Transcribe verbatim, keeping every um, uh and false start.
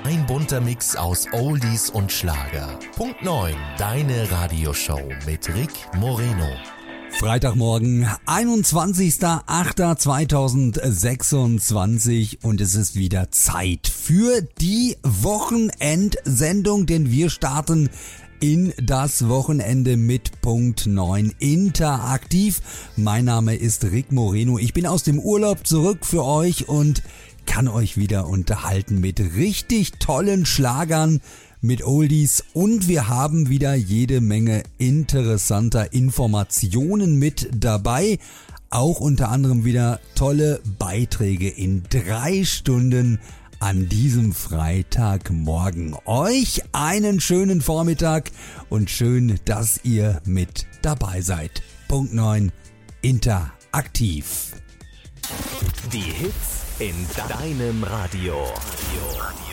Ein bunter Mix aus Oldies und Schlager. Punkt neun, deine Radioshow mit Rick Moreno. Freitagmorgen, einundzwanzigster achter zweitausendsechsundzwanzig und es ist wieder Zeit für die Wochenendsendung, denn wir starten in das Wochenende mit Punkt neun interaktiv. Mein Name ist Rick Moreno. Ich bin aus dem Urlaub zurück für euch und kann euch wieder unterhalten mit richtig tollen Schlagern, mit Oldies, und wir haben wieder jede Menge interessanter Informationen mit dabei. Auch unter anderem wieder tolle Beiträge in drei Stunden an diesem Freitagmorgen. Euch einen schönen Vormittag und schön, dass ihr mit dabei seid. Punkt neun interaktiv. Die Hits in deinem Radio. Radio.